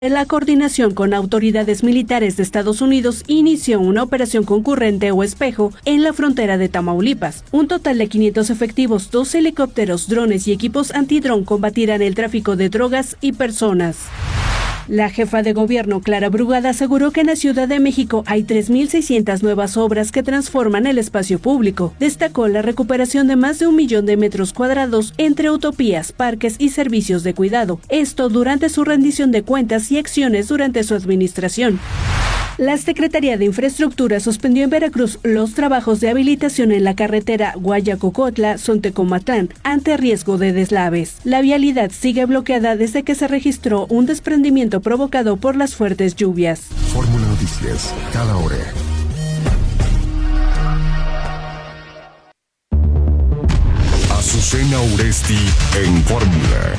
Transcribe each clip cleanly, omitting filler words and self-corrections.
La coordinación con autoridades militares de Estados Unidos inició una operación concurrente o espejo en la frontera de Tamaulipas. Un total de 500 efectivos, 2 helicópteros, drones y equipos antidrón combatirán el tráfico de drogas y personas. La jefa de gobierno, Clara Brugada, aseguró que en la Ciudad de México hay 3.600 nuevas obras que transforman el espacio público. Destacó la recuperación de más de 1 millón de metros cuadrados entre utopías, parques y servicios de cuidado. Esto durante su rendición de cuentas y acciones durante su administración. La Secretaría de Infraestructura suspendió en Veracruz los trabajos de habilitación en la carretera Guayacocotla-Sontecomatlán ante riesgo de deslaves. La vialidad sigue bloqueada desde que se registró un desprendimiento provocado por las fuertes lluvias. Fórmula Noticias, cada hora. Azucena Uresti en Fórmula.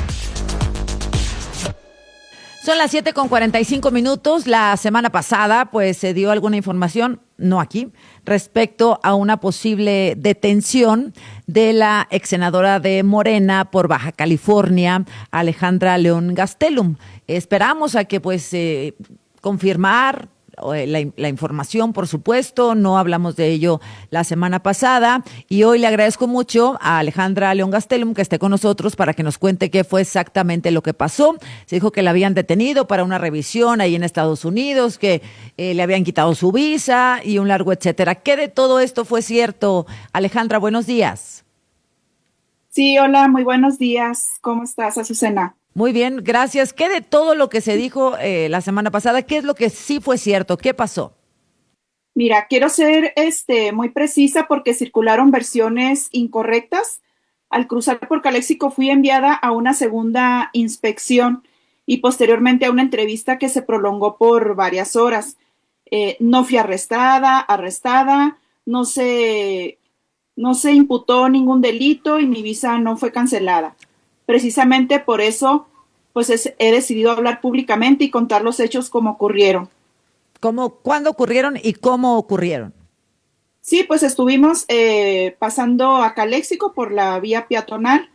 Son las 7:45. La semana pasada, pues, se dio alguna información, no aquí, respecto a una posible detención de la ex senadora de Morena por Baja California, Alejandra León Gastelum. Esperamos a que, pues, confirmar la información, por supuesto. No hablamos de ello la semana pasada y hoy le agradezco mucho a Alejandra León Gastelum que esté con nosotros para que nos cuente qué fue exactamente lo que pasó. Se dijo que la habían detenido para una revisión ahí en Estados Unidos, que le habían quitado su visa y un largo etcétera. ¿Qué de todo esto fue cierto? Alejandra, buenos días. Sí, hola, muy buenos días. ¿Cómo estás, Azucena? Muy bien, gracias. ¿Qué de todo lo que se dijo la semana pasada, qué es lo que sí fue cierto? ¿Qué pasó? Mira, quiero ser muy precisa porque circularon versiones incorrectas. Al cruzar por Caléxico fui enviada a una segunda inspección y posteriormente a una entrevista que se prolongó por varias horas. No fui arrestada, no se imputó ningún delito y mi visa no fue cancelada. Precisamente por eso, pues he decidido hablar públicamente y contar los hechos como ocurrieron. ¿Cuándo ocurrieron y cómo ocurrieron? Sí, pues estuvimos pasando a Caléxico por la vía peatonal,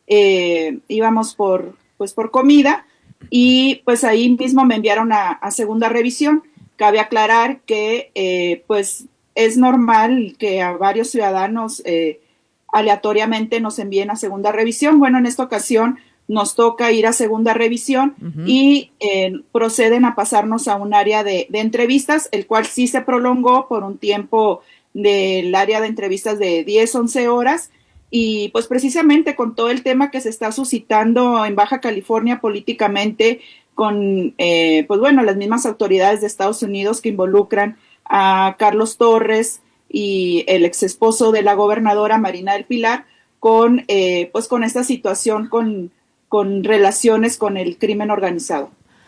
íbamos por comida y pues ahí mismo me enviaron a segunda revisión. Cabe aclarar que pues es normal que a varios ciudadanos aleatoriamente nos envíen a segunda revisión. Bueno, en esta ocasión nos toca ir a segunda revisión y proceden a pasarnos a un área de entrevistas, el cual sí se prolongó por un tiempo del área de entrevistas de 10, 11 horas y pues precisamente con todo el tema que se está suscitando en Baja California políticamente con pues bueno, las mismas autoridades de Estados Unidos que involucran a Carlos Torres y el ex esposo de la gobernadora Marina del Pilar con esta situación con relaciones con el crimen organizado.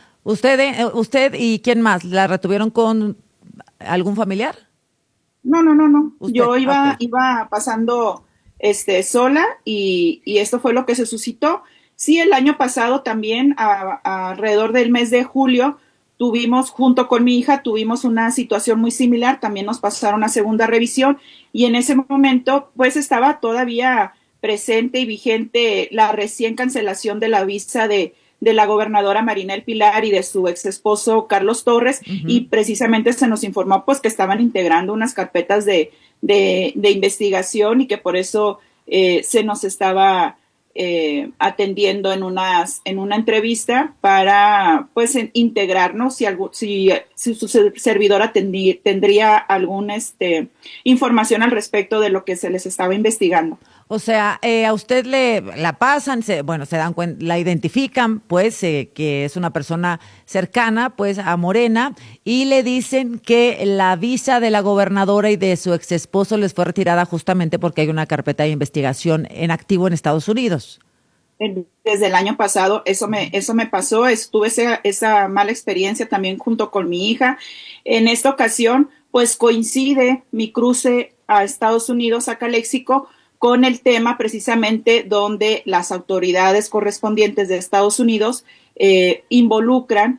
¿Usted y quién más? ¿La retuvieron con algún familiar? No. Yo iba pasando sola y esto fue lo que se suscitó. Sí, el año pasado también, alrededor del mes de julio, junto con mi hija, tuvimos una situación muy similar, también nos pasaron a segunda revisión y en ese momento pues estaba todavía presente y vigente la recién cancelación de la visa de la gobernadora Marina del Pilar y de su ex esposo Carlos Torres y precisamente se nos informó pues que estaban integrando unas carpetas de investigación y que por eso se nos estaba atendiendo en una entrevista para pues integrarnos si su servidora tendría alguna información al respecto de lo que se les estaba investigando. O sea, a usted la pasan, se dan cuenta, la identifican, pues, que es una persona cercana, pues, a Morena, y le dicen que la visa de la gobernadora y de su ex esposo les fue retirada justamente porque hay una carpeta de investigación en activo en Estados Unidos. Desde el año pasado eso me pasó, tuve esa mala experiencia también junto con mi hija. En esta ocasión, pues coincide mi cruce a Estados Unidos, a Caléxico, con el tema precisamente donde las autoridades correspondientes de Estados Unidos involucran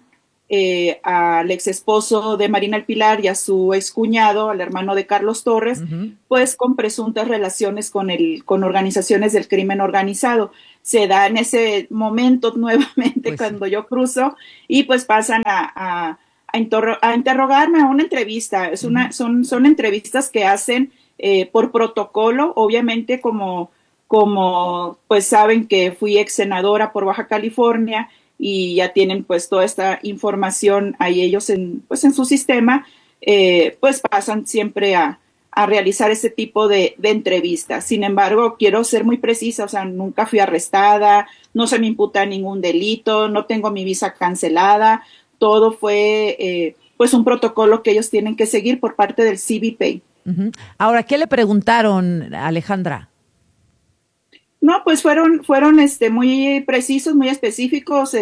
al ex esposo de Marina El Pilar y a su excuñado, al hermano de Carlos Torres, pues con presuntas relaciones con organizaciones del crimen organizado. Se da en ese momento nuevamente Pues cuando yo cruzo y pues pasan a interrogarme a una entrevista. Son entrevistas que hacen por protocolo, obviamente como pues saben que fui ex senadora por Baja California y ya tienen pues toda esta información ahí ellos en su sistema, pues pasan siempre a realizar ese tipo de entrevistas. Sin embargo, quiero ser muy precisa, o sea, nunca fui arrestada, no se me imputa ningún delito, no tengo mi visa cancelada, todo fue pues un protocolo que ellos tienen que seguir por parte del CBP. uh-huh. Ahora, ¿qué le preguntaron, Alejandra? No, pues fueron muy precisos, muy específicos,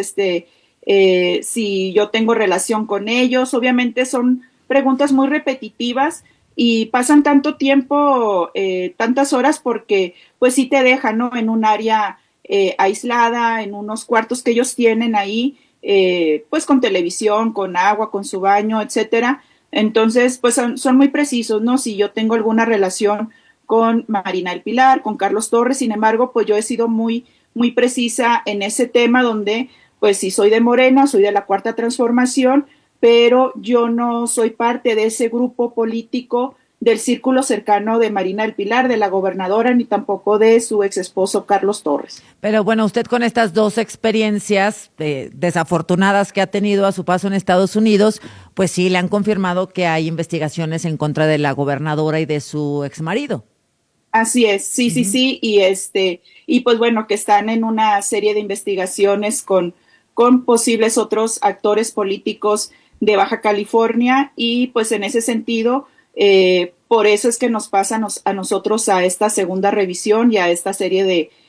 si yo tengo relación con ellos. Obviamente son preguntas muy repetitivas y pasan tanto tiempo, tantas horas, porque pues sí te dejan, ¿no? En un área aislada, en unos cuartos que ellos tienen ahí, pues con televisión, con agua, con su baño, etcétera. Entonces, pues son muy precisos, ¿no? Si yo tengo alguna relación con Marina El Pilar, con Carlos Torres. Sin embargo, pues yo he sido muy, muy precisa en ese tema donde, pues sí soy de Morena, soy de la Cuarta Transformación, pero yo no soy parte de ese grupo político del círculo cercano de Marina El Pilar, de la gobernadora, ni tampoco de su ex esposo Carlos Torres. Pero bueno, usted con estas dos experiencias desafortunadas que ha tenido a su paso en Estados Unidos, pues sí le han confirmado que hay investigaciones en contra de la gobernadora y de su exmarido. Así es, sí, uh-huh. Sí, y pues bueno, que están en una serie de investigaciones con posibles otros actores políticos de Baja California, y pues en ese sentido, por eso es que nos pasa a nosotros a esta segunda revisión y a esta serie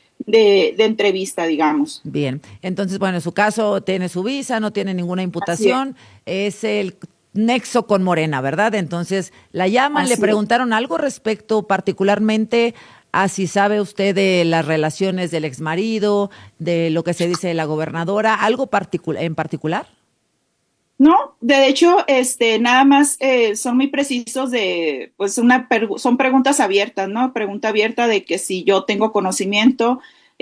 de entrevista, digamos. Bien, entonces, bueno, en su caso tiene su visa, no tiene ninguna imputación, es el nexo con Morena, ¿verdad? Entonces, la llaman, le preguntaron algo respecto particularmente a si sabe usted de las relaciones del exmarido, de lo que se dice de la gobernadora, algo en particular. No, de hecho, nada más son muy precisos de, pues son preguntas abiertas, ¿no? Pregunta abierta de que si yo tengo conocimiento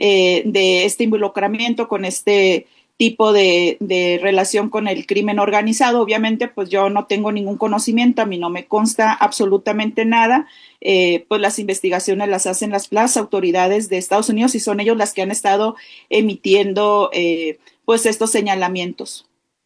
de este involucramiento con este tipo de relación con el crimen organizado. Obviamente, pues yo no tengo ningún conocimiento, a mí no me consta absolutamente nada, pues las investigaciones las hacen las autoridades de Estados Unidos y son ellos las que han estado emitiendo pues estos señalamientos.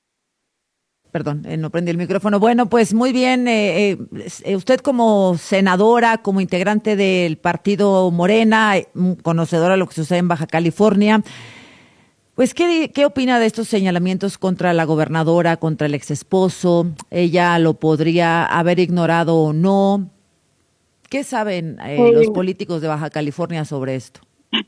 Perdón, no prendí el micrófono. Bueno, pues muy bien, usted como senadora, como integrante del partido Morena, conocedora de lo que sucede en Baja California, pues, ¿qué opina de estos señalamientos contra la gobernadora, contra el exesposo? ¿Ella lo podría haber ignorado o no? ¿Qué saben los políticos de Baja California sobre esto?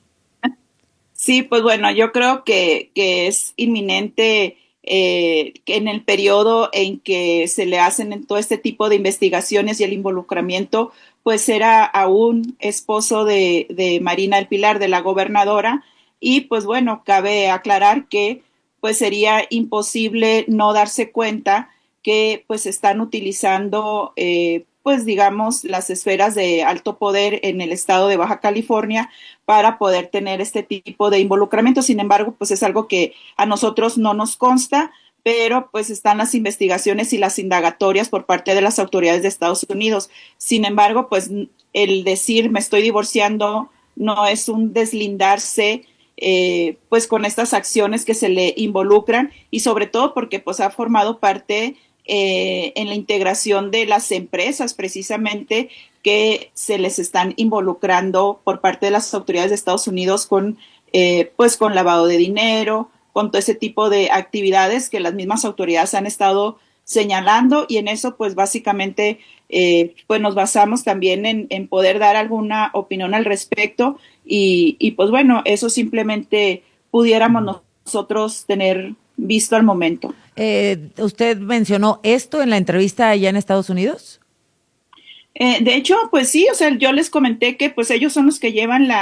Sí, pues bueno, yo creo que es inminente que en el periodo en que se le hacen en todo este tipo de investigaciones y el involucramiento, pues era a un esposo de Marina El Pilar, de la gobernadora. Y pues bueno, cabe aclarar que pues sería imposible no darse cuenta que pues están utilizando pues digamos las esferas de alto poder en el estado de Baja California para poder tener este tipo de involucramiento. Sin embargo, pues es algo que a nosotros no nos consta, pero pues están las investigaciones y las indagatorias por parte de las autoridades de Estados Unidos. Sin embargo, pues el decir me estoy divorciando no es un deslindarse pues con estas acciones que se le involucran, y sobre todo porque pues ha formado parte en la integración de las empresas precisamente que se les están involucrando por parte de las autoridades de Estados Unidos con pues con lavado de dinero, con todo ese tipo de actividades que las mismas autoridades han estado señalando, y en eso pues básicamente pues nos basamos también en poder dar alguna opinión al respecto, y pues bueno, eso simplemente pudiéramos nosotros tener visto al momento. ¿Usted mencionó esto en la entrevista allá en Estados Unidos? De hecho, pues sí, o sea, yo les comenté que pues ellos son los que llevan la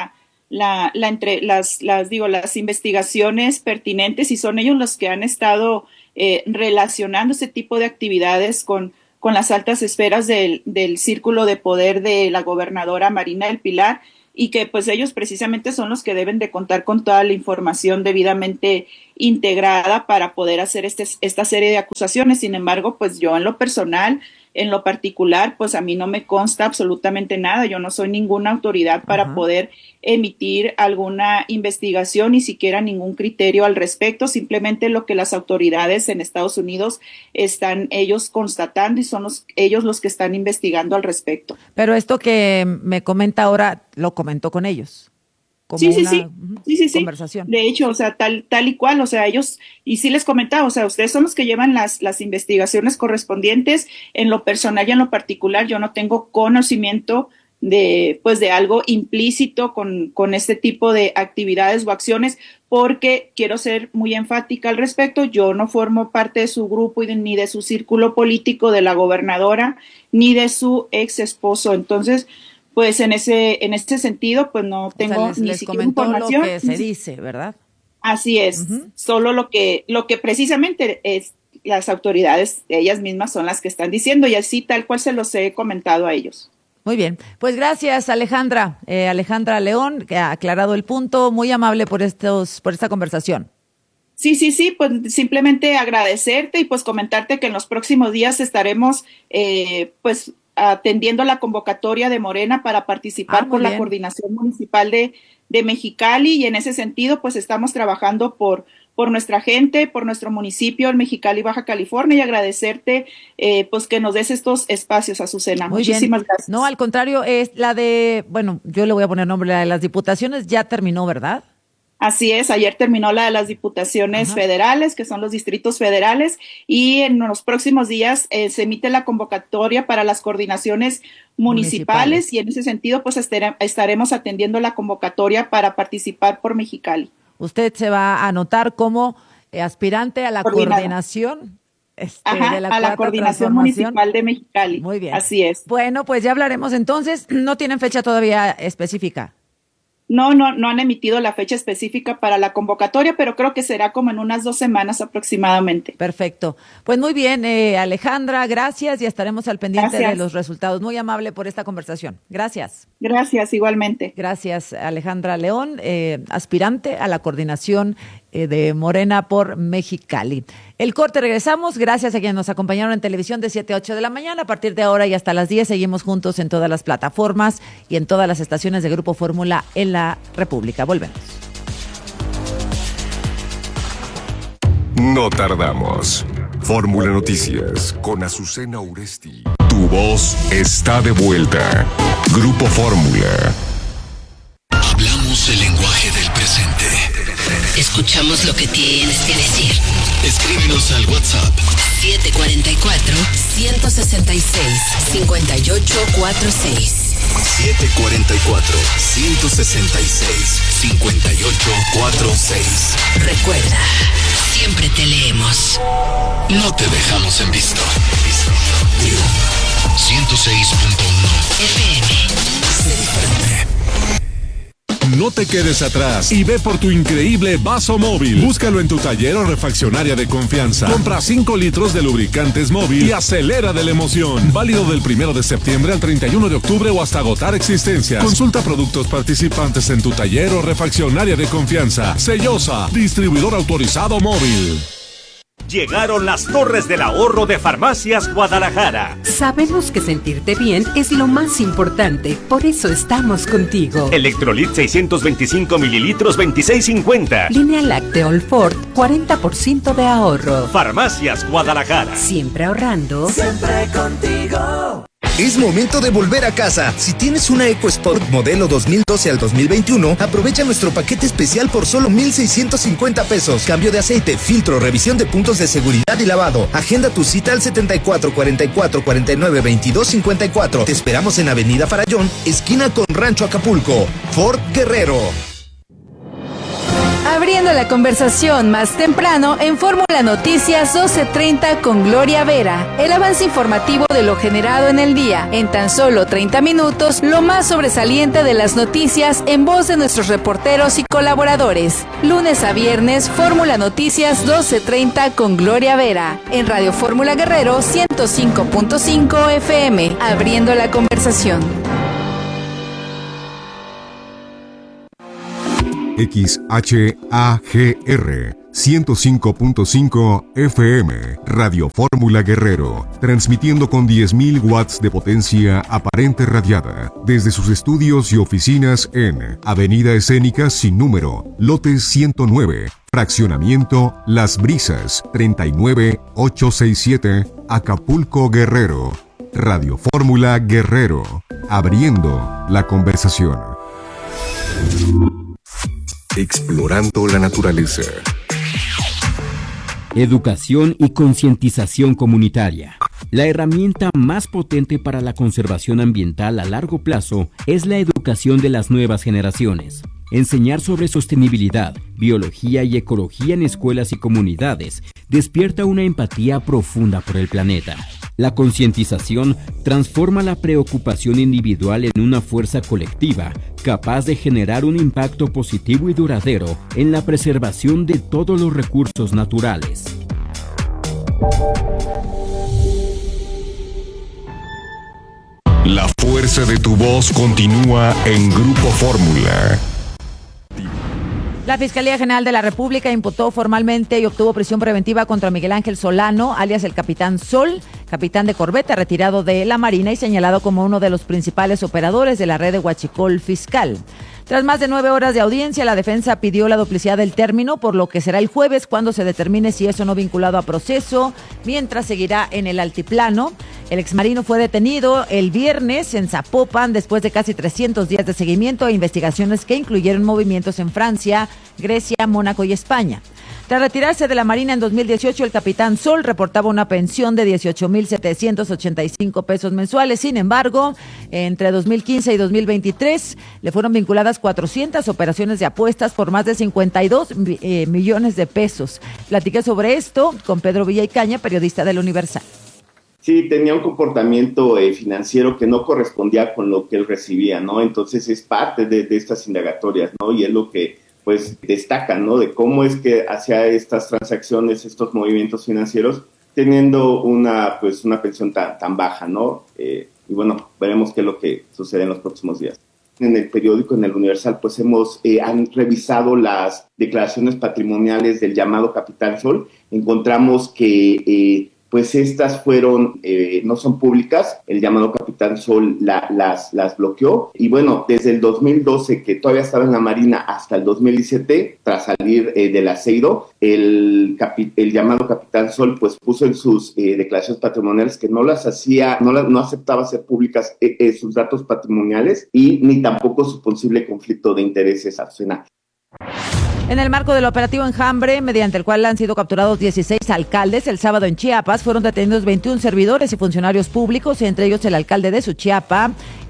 las investigaciones pertinentes, y son ellos los que han estado relacionando ese tipo de actividades con las altas esferas del círculo de poder de la gobernadora Marina del Pilar, y que pues ellos precisamente son los que deben de contar con toda la información debidamente integrada para poder hacer esta serie de acusaciones. Sin embargo, pues yo en lo personal, en lo particular, pues a mí no me consta absolutamente nada. Yo no soy ninguna autoridad para poder emitir alguna investigación, ni siquiera ningún criterio al respecto. Simplemente lo que las autoridades en Estados Unidos están ellos constatando, y son ellos los que están investigando al respecto. Pero esto que me comenta ahora, lo comentó con ellos. Como sí, conversación. De hecho, o sea, tal y cual, o sea, ellos, y sí les comentaba, o sea, ustedes son los que llevan las investigaciones correspondientes. En lo personal y en lo particular, yo no tengo conocimiento de algo implícito con este tipo de actividades o acciones, porque quiero ser muy enfática al respecto. Yo no formo parte de su grupo ni de su círculo político de la gobernadora, ni de su ex esposo. Entonces, pues en ese sentido, pues no tengo ni siquiera información. Lo que se dice, ¿verdad? Así es. Solo lo que precisamente es las autoridades, ellas mismas son las que están diciendo, y así tal cual se los he comentado a ellos. Muy bien, pues gracias Alejandra, Alejandra León, que ha aclarado el punto, muy amable por esta conversación. Sí, pues simplemente agradecerte y pues comentarte que en los próximos días estaremos pues atendiendo la convocatoria de Morena para participar por la coordinación municipal de Mexicali, y en ese sentido pues estamos trabajando por nuestra gente, por nuestro municipio en Mexicali, Baja California, y agradecerte pues que nos des estos espacios, Azucena. Muchísimas gracias. No, al contrario, es la de, bueno, yo le voy a poner nombre, la de las diputaciones ya terminó, ¿verdad? Así es, ayer terminó la de las diputaciones federales, que son los distritos federales, y en los próximos días se emite la convocatoria para las coordinaciones municipales, y en ese sentido pues estaremos atendiendo la convocatoria para participar por Mexicali. Usted se va a anotar como aspirante a la coordinación. A la coordinación municipal de Mexicali. Muy bien. Así es. Bueno, pues ya hablaremos entonces. ¿No tienen fecha todavía específica? No han emitido la fecha específica para la convocatoria, pero creo que será como en unas 2 semanas aproximadamente. Perfecto. Pues muy bien, Alejandra, gracias, y estaremos al pendiente de los resultados. Muy amable por esta conversación. Gracias. Gracias, igualmente. Gracias, Alejandra León, aspirante a la coordinación de Morena por Mexicali. El corte, regresamos. Gracias a quienes nos acompañaron en televisión de 7 a 8 de la mañana. A partir de ahora y hasta las 10 seguimos juntos en todas las plataformas y en todas las estaciones de Grupo Fórmula en la República. Volvemos. No tardamos. Fórmula Noticias con Azucena Uresti. Tu voz está de vuelta. Grupo Fórmula. Hablamos el lenguaje del presente. Escuchamos lo que tienes que decir. Escríbenos al WhatsApp 744-166-5846. 744-166-5846. Recuerda, siempre te leemos. No te dejamos en visto. 106.1 FM. Sé diferente. No te quedes atrás y ve por tu increíble vaso móvil. Búscalo en tu taller o refaccionaria de confianza. Compra 5 litros de lubricantes móvil y acelera de la emoción. Válido del 1 de septiembre al 31 de octubre o hasta agotar existencias. Consulta productos participantes en tu taller o refaccionaria de confianza. Sellosa, distribuidor autorizado móvil. Llegaron las Torres del Ahorro de Farmacias Guadalajara. Sabemos que sentirte bien es lo más importante, por eso estamos contigo. Electrolit 625 mililitros, 26.50. Línea Láctea Ford, 40% de ahorro. Farmacias Guadalajara. Siempre ahorrando. Siempre contigo. Es momento de volver a casa. Si tienes una EcoSport modelo 2012 al 2021, aprovecha nuestro paquete especial por solo 1,650 pesos. Cambio de aceite, filtro, revisión de puntos de seguridad y lavado. Agenda tu cita al 74 44 49 22 54. Te esperamos en Avenida Farallón, esquina con Rancho Acapulco. Ford Guerrero. Abriendo la conversación más temprano en Fórmula Noticias 12:30 con Gloria Vera. El avance informativo de lo generado en el día. En tan solo 30 minutos, lo más sobresaliente de las noticias en voz de nuestros reporteros y colaboradores. Lunes a viernes, Fórmula Noticias 12:30 con Gloria Vera. En Radio Fórmula Guerrero 105.5 FM. Abriendo la conversación. XHAGR 105.5 FM, Radio Fórmula Guerrero, transmitiendo con 10.000 watts de potencia aparente radiada, desde sus estudios y oficinas en Avenida Escénica sin número, lote 109, fraccionamiento Las Brisas, 39867, Acapulco, Guerrero. Radio Fórmula Guerrero, abriendo la conversación. Explorando la naturaleza. Educación y concientización comunitaria. La herramienta más potente para la conservación ambiental a largo plazo es la educación de las nuevas generaciones. Enseñar sobre sostenibilidad, biología y ecología en escuelas y comunidades despierta una empatía profunda por el planeta. La concientización transforma la preocupación individual en una fuerza colectiva capaz de generar un impacto positivo y duradero en la preservación de todos los recursos naturales. La fuerza de tu voz continúa en Grupo Fórmula. La Fiscalía General de la República imputó formalmente y obtuvo prisión preventiva contra Miguel Ángel Solano, alias el Capitán Sol, capitán de corbeta retirado de la Marina y señalado como uno de los principales operadores de la red de huachicol fiscal. Tras más de 9 horas de audiencia, la defensa pidió la duplicidad del término, por lo que será el jueves cuando se determine si es o no vinculado a proceso, mientras seguirá en el altiplano. El exmarino fue detenido el viernes en Zapopan después de casi 300 días de seguimiento e investigaciones que incluyeron movimientos en Francia, Grecia, Mónaco y España. Tras retirarse de la Marina en 2018, el Capitán Sol reportaba una pensión de 18,785 pesos mensuales. Sin embargo, entre 2015 y 2023 le fueron vinculadas 400 operaciones de apuestas por más de 52 millones de pesos. Platiqué sobre esto con Pedro Villaicaña, periodista del Universal. Sí, tenía un comportamiento financiero que no correspondía con lo que él recibía, ¿no? Entonces es parte de estas indagatorias, ¿no? Y es lo que pues destacan, ¿no? De cómo es que hacía estas transacciones, estos movimientos financieros, teniendo una pensión tan baja, ¿no? Y bueno, veremos qué es lo que sucede en los próximos días. En el periódico, en el Universal, pues han revisado las declaraciones patrimoniales del llamado Capitán Sol. Encontramos que pues estas fueron, no son públicas, el llamado Capitán Sol las bloqueó, y bueno, desde el 2012, que todavía estaba en la Marina, hasta el 2017, tras salir del aceido, el llamado Capitán Sol pues puso en sus declaraciones patrimoniales que no aceptaba hacer públicas sus datos patrimoniales, y ni tampoco su posible conflicto de intereses accionarios. En el marco del operativo Enjambre, mediante el cual han sido capturados 16 alcaldes, el sábado en Chiapas fueron detenidos 21 servidores y funcionarios públicos, entre ellos el alcalde de Suchiapa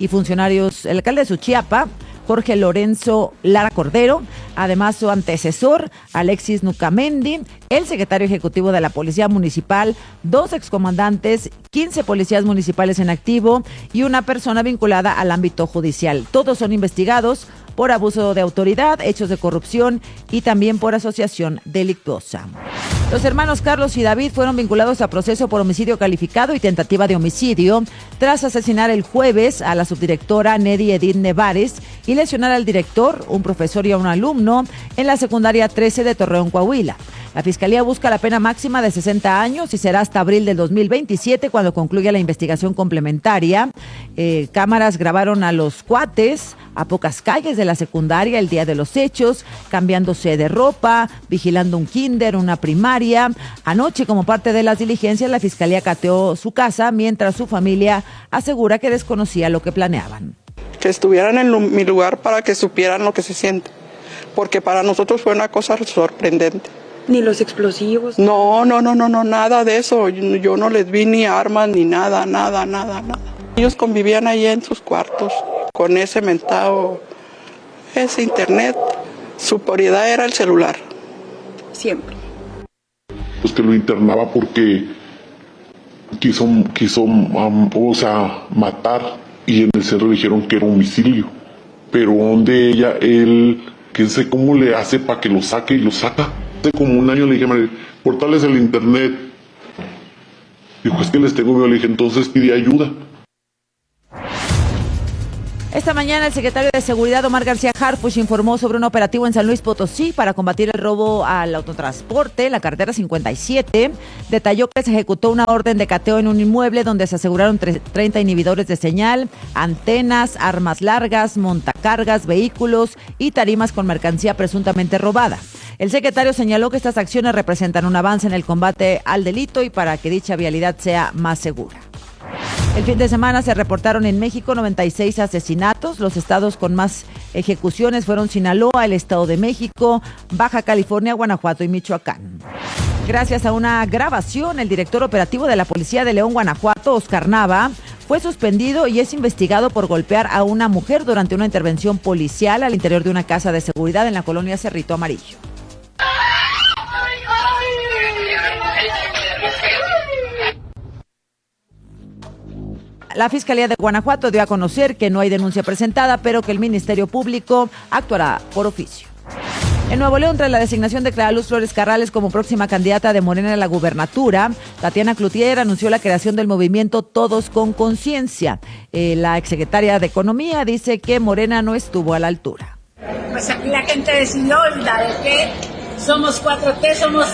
Jorge Lorenzo Lara Cordero, además su antecesor, Alexis Nucamendi, el secretario ejecutivo de la Policía Municipal, 2 excomandantes, 15 policías municipales en activo y una persona vinculada al ámbito judicial. Todos son investigados por abuso de autoridad, hechos de corrupción y también por asociación delictuosa. Los hermanos Carlos y David fueron vinculados a proceso por homicidio calificado y tentativa de homicidio tras asesinar el jueves a la subdirectora Nedi Edith Nevares y lesionar al director, un profesor y a un alumno en la secundaria 13 de Torreón, Coahuila. La Fiscalía busca la pena máxima de 60 años y será hasta abril del 2027 cuando concluya la investigación complementaria. Cámaras grabaron a los cuates a pocas calles de la secundaria el día de los hechos, cambiándose de ropa, vigilando un kinder, una primaria. Anoche, como parte de las diligencias, la Fiscalía cateó su casa mientras su familia asegura que desconocía lo que planeaban. Que estuvieran en mi lugar para que supieran lo que se siente, porque para nosotros fue una cosa sorprendente. ¿Ni los explosivos? No, nada de eso. Yo no les vi ni armas ni nada. Ellos convivían ahí en sus cuartos con ese internet. Su prioridad era el celular. siempre. Pues que lo internaba porque quiso matar, y en el centro le dijeron que era homicidio. Pero donde él, quién sé cómo le hace para que lo saque, y lo saca. Hace como un año le dije, portales el internet. Dijo, es que les tengo miedo. Le dije, entonces pide ayuda. Esta mañana el secretario de Seguridad, Omar García Harfuch, informó sobre un operativo en San Luis Potosí para combatir el robo al autotransporte, la carretera 57. Detalló que se ejecutó una orden de cateo en un inmueble donde se aseguraron 30 inhibidores de señal, antenas, armas largas, montacargas, vehículos y tarimas con mercancía presuntamente robada. El secretario señaló que estas acciones representan un avance en el combate al delito y para que dicha vialidad sea más segura. El fin de semana se reportaron en México 96 asesinatos. Los estados con más ejecuciones fueron Sinaloa, el Estado de México, Baja California, Guanajuato y Michoacán. Gracias a una grabación, el director operativo de la Policía de León, Guanajuato, Oscar Nava, fue suspendido y es investigado por golpear a una mujer durante una intervención policial al interior de una casa de seguridad en la colonia Cerrito Amarillo. La Fiscalía de Guanajuato dio a conocer que no hay denuncia presentada, pero que el Ministerio Público actuará por oficio. En Nuevo León, tras la designación de Clara Luz Flores Carrales como próxima candidata de Morena a la gubernatura, Tatiana Cloutier anunció la creación del movimiento Todos con Conciencia. La exsecretaria de Economía dice que Morena no estuvo a la altura. Pues aquí la gente decidió de que somos 4T, somos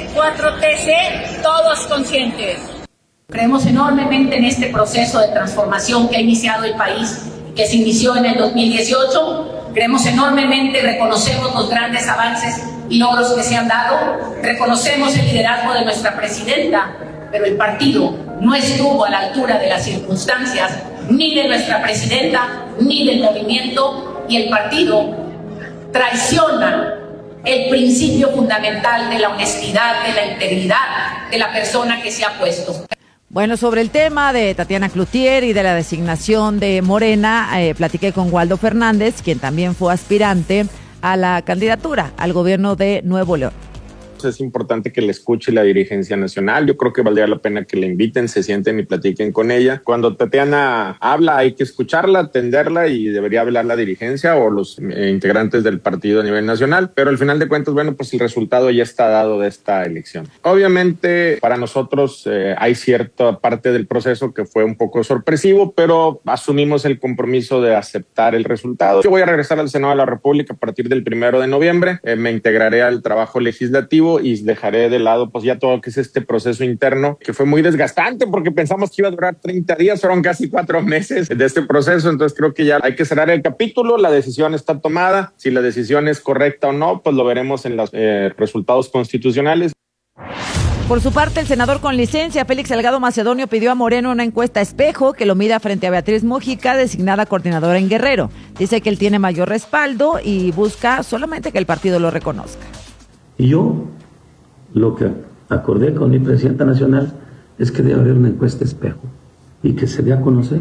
4TC, todos conscientes. Creemos enormemente en este proceso de transformación que ha iniciado el país, que se inició en el 2018. Creemos enormemente, reconocemos los grandes avances y logros que se han dado, reconocemos el liderazgo de nuestra presidenta, pero el partido no estuvo a la altura de las circunstancias, ni de nuestra presidenta, ni del movimiento, y el partido traiciona el principio fundamental de la honestidad, de la integridad de la persona que se ha puesto. Bueno, sobre el tema de Tatiana Cloutier y de la designación de Morena, platiqué con Waldo Fernández, quien también fue aspirante a la candidatura al gobierno de Nuevo León. Es importante que le escuche la dirigencia nacional. Yo creo que valdría la pena que le inviten, se sienten y platiquen con ella. Cuando Tatiana habla hay que escucharla, atenderla, y debería hablar la dirigencia o los integrantes del partido a nivel nacional. Pero al final de cuentas, bueno, pues el resultado ya está dado de esta elección. Obviamente para nosotros hay cierta parte del proceso que fue un poco sorpresivo, pero asumimos el compromiso de aceptar el resultado. Yo voy a regresar al Senado de la República a partir del 1 de noviembre. Me integraré al trabajo legislativo y dejaré de lado pues ya todo lo que es este proceso interno, que fue muy desgastante porque pensamos que iba a durar 30 días, fueron casi 4 meses de este proceso. Entonces creo que ya hay que cerrar el capítulo, la decisión está tomada, si la decisión es correcta o no, pues lo veremos en los resultados constitucionales. Por su parte, el senador con licencia, Félix Salgado Macedonio, pidió a Moreno una encuesta espejo que lo mida frente a Beatriz Mújica, designada coordinadora en Guerrero. Dice que él tiene mayor respaldo y busca solamente que el partido lo reconozca. Y yo lo que acordé con mi presidenta nacional es que debe haber una encuesta espejo y que se dé a conocer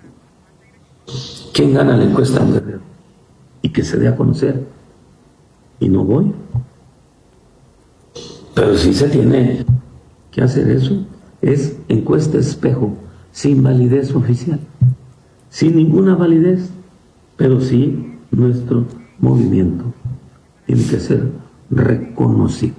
quién gana la encuesta en Guerrero y que se dé a conocer. Y no voy. Pero sí se tiene que hacer eso. Es encuesta espejo, sin validez oficial, sin ninguna validez, pero sí nuestro movimiento tiene que ser reconocido.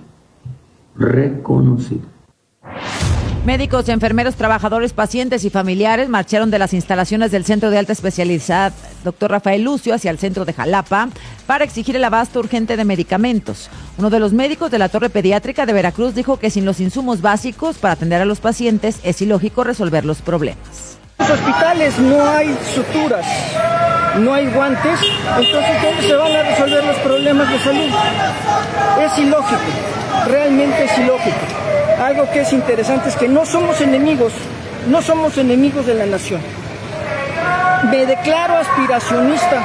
Médicos, enfermeros, trabajadores, pacientes y familiares marcharon de las instalaciones del Centro de Alta Especialidad Dr. Rafael Lucio hacia el centro de Jalapa para exigir el abasto urgente de medicamentos. Uno de los médicos de la Torre Pediátrica de Veracruz dijo que sin los insumos básicos para atender a los pacientes es ilógico resolver los problemas. En los hospitales no hay suturas, no hay guantes, entonces ¿cómo se van a resolver los problemas de salud? Es ilógico, realmente es ilógico. Algo que es interesante es que no somos enemigos de la nación. Me declaro aspiracionista,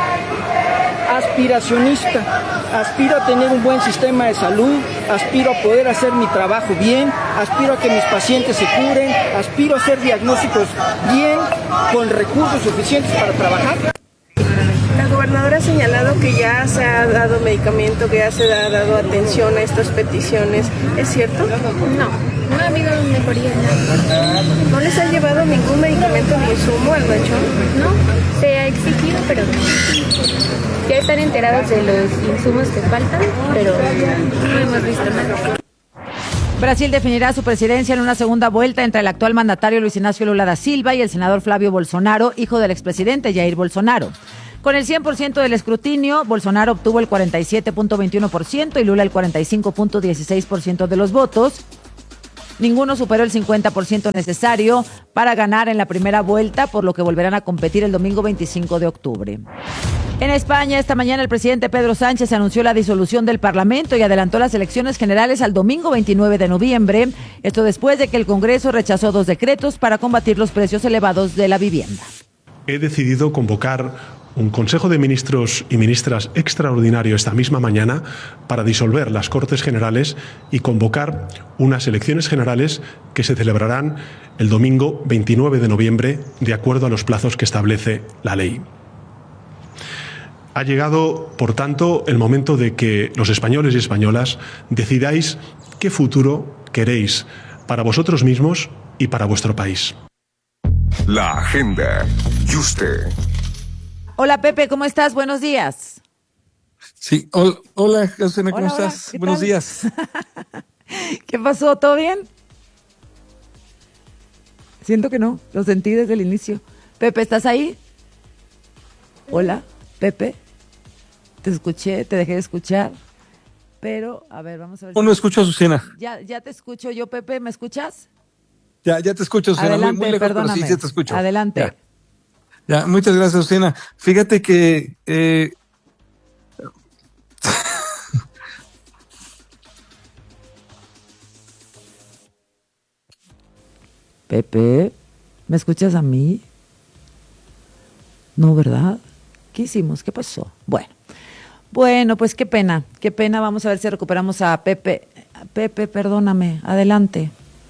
aspiro a tener un buen sistema de salud, aspiro a poder hacer mi trabajo bien, aspiro a que mis pacientes se curen, aspiro a hacer diagnósticos bien, con recursos suficientes para trabajar. gobernador ha señalado que ya se ha dado medicamento, que ya se ha dado atención a estas peticiones. ¿Es cierto? No ha habido mejoría en nada. ¿No les han llevado ningún medicamento ni insumo al rancho? No, se ha exigido, pero ya están enterados de los insumos que faltan, pero no hemos visto nada. Brasil definirá su presidencia en una segunda vuelta entre el actual mandatario Luis Ignacio Lula da Silva y el senador Flávio Bolsonaro, hijo del expresidente Jair Bolsonaro. Con el 100% del escrutinio, Bolsonaro obtuvo el 47.21% y Lula el 45.16% de los votos. Ninguno superó el 50% necesario para ganar en la primera vuelta, por lo que volverán a competir el domingo 25 de octubre. En España, esta mañana el presidente Pedro Sánchez anunció la disolución del Parlamento y adelantó las elecciones generales al domingo 29 de noviembre. Esto después de que el Congreso rechazó 2 decretos para combatir los precios elevados de la vivienda. He decidido convocar un Consejo de Ministros y Ministras extraordinario esta misma mañana para disolver las Cortes Generales y convocar unas elecciones generales que se celebrarán el domingo 29 de noviembre de acuerdo a los plazos que establece la ley. Ha llegado, por tanto, el momento de que los españoles y españolas decidáis qué futuro queréis para vosotros mismos y para vuestro país. La agenda. Y usted. Hola Pepe, ¿cómo estás? Buenos días. Sí, hola José, ¿cómo estás? Buenos días. ¿Qué pasó? ¿Todo bien? Siento que no, lo sentí desde el inicio. Pepe, ¿estás ahí? Hola, Pepe. Te escuché, te dejé de escuchar. Pero, a ver, vamos a ver. No escucho a Susana. Ya te escucho yo, Pepe, ¿me escuchas? Ya te escucho, Susana. Adelante, muy lejos, perdóname. pero sí te escucho. Adelante. Ya, muchas gracias, Susana. Fíjate que Pepe, ¿me escuchas a mí? No, ¿verdad? ¿Qué hicimos? ¿Qué pasó? Bueno, pues qué pena. Vamos a ver si recuperamos a Pepe. Pepe, perdóname. Adelante.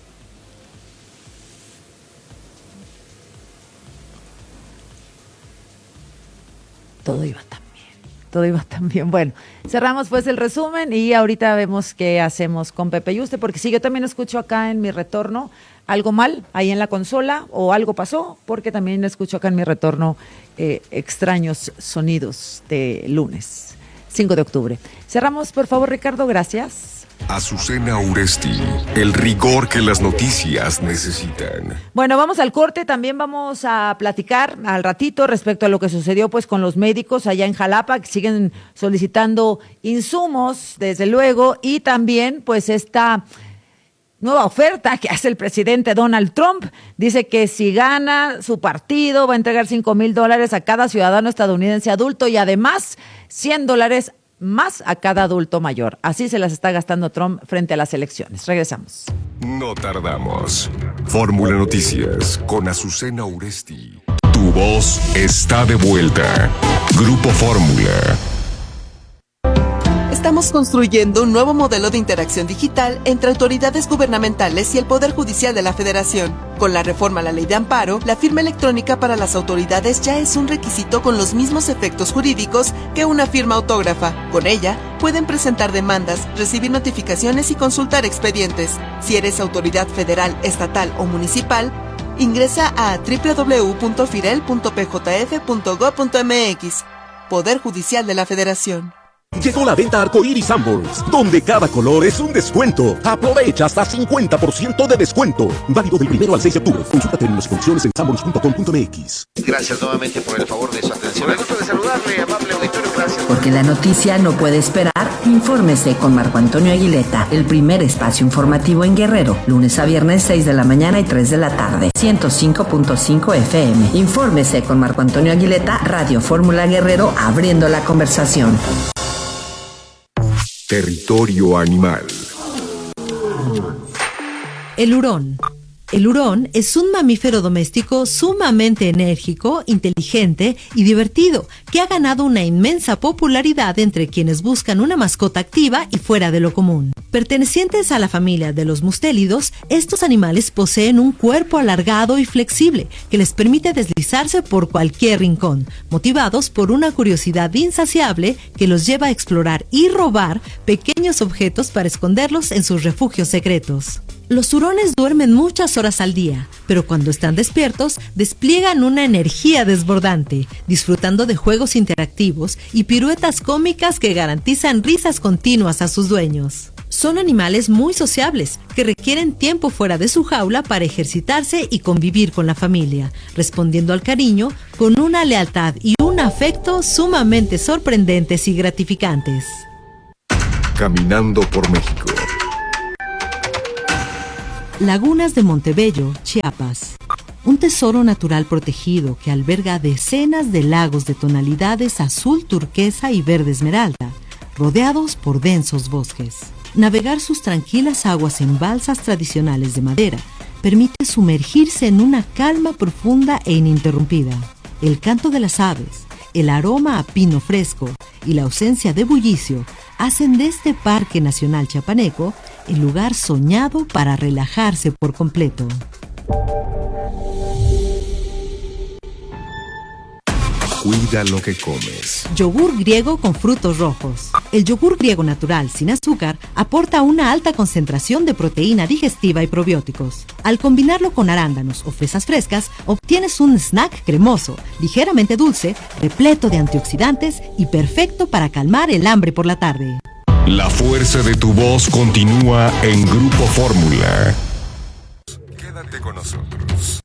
Todo iba tan bien. Bueno, cerramos pues el resumen y ahorita vemos qué hacemos con Pepe y usted, porque si yo también escucho acá en mi retorno algo mal ahí en la consola o algo pasó, porque también escucho acá en mi retorno extraños sonidos de lunes 5 de octubre. Cerramos, por favor, Ricardo, gracias. Azucena Uresti, el rigor que las noticias necesitan. Bueno, vamos al corte, también vamos a platicar al ratito respecto a lo que sucedió pues con los médicos allá en Jalapa, que siguen solicitando insumos, desde luego, y también pues esta nueva oferta que hace el presidente Donald Trump. Dice que si gana su partido va a entregar $5,000 a cada ciudadano estadounidense adulto y además $100 más a cada adulto mayor. Así se las está gastando Trump frente a las elecciones. Regresamos. No tardamos. Fórmula Noticias con Azucena Uresti. Tu voz está de vuelta. Grupo Fórmula. Estamos construyendo un nuevo modelo de interacción digital entre autoridades gubernamentales y el Poder Judicial de la Federación. Con la reforma a la Ley de Amparo, la firma electrónica para las autoridades ya es un requisito con los mismos efectos jurídicos que una firma autógrafa. Con ella, pueden presentar demandas, recibir notificaciones y consultar expedientes. Si eres autoridad federal, estatal o municipal, ingresa a www.firel.pjf.gov.mx. Poder Judicial de la Federación. Llegó la venta Arcoíris Sanborns, donde cada color es un descuento. Aprovecha hasta 50% de descuento. Válido del 1 al 6 de octubre. Consulta términos y condiciones en sanborns.com.mx. Gracias nuevamente por el favor de su atención. Me gusta de saludarle, amable auditorio. Gracias. Porque la noticia no puede esperar. Infórmese con Marco Antonio Aguileta, el primer espacio informativo en Guerrero, lunes a viernes 6 de la mañana y 3 de la tarde, 105.5 FM. Infórmese con Marco Antonio Aguileta, Radio Fórmula Guerrero, abriendo la conversación. Territorio animal. El hurón. El hurón es un mamífero doméstico sumamente enérgico, inteligente y divertido, que ha ganado una inmensa popularidad entre quienes buscan una mascota activa y fuera de lo común. Pertenecientes a la familia de los mustélidos, estos animales poseen un cuerpo alargado y flexible que les permite deslizarse por cualquier rincón, motivados por una curiosidad insaciable que los lleva a explorar y robar pequeños objetos para esconderlos en sus refugios secretos. Los hurones duermen muchas horas al día, pero cuando están despiertos despliegan una energía desbordante, disfrutando de juegos interactivos y piruetas cómicas que garantizan risas continuas a sus dueños. Son animales muy sociables, que requieren tiempo fuera de su jaula para ejercitarse y convivir con la familia, respondiendo al cariño con una lealtad y un afecto sumamente sorprendentes y gratificantes. Caminando por México. Lagunas de Montebello, Chiapas. Un tesoro natural protegido que alberga decenas de lagos de tonalidades azul turquesa y verde esmeralda, rodeados por densos bosques. Navegar sus tranquilas aguas en balsas tradicionales de madera permite sumergirse en una calma profunda e ininterrumpida. El canto de las aves, el aroma a pino fresco y la ausencia de bullicio hacen de este Parque Nacional Chiapaneco el lugar soñado para relajarse por completo. Cuida lo que comes. Yogur griego con frutos rojos. El yogur griego natural sin azúcar aporta una alta concentración de proteína digestiva y probióticos. Al combinarlo con arándanos o fresas frescas, obtienes un snack cremoso, ligeramente dulce, repleto de antioxidantes y perfecto para calmar el hambre por la tarde. La fuerza de tu voz continúa en Grupo Fórmula. Quédate con nosotros.